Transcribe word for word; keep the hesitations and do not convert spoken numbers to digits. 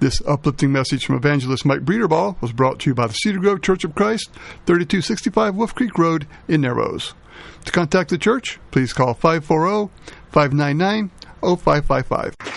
This uplifting message from evangelist Mike Breederball was brought to you by the Cedar Grove Church of Christ, thirty-two sixty-five Wolf Creek Road in Narrows. To contact the church, please call five four zero, five nine nine, zero five five five.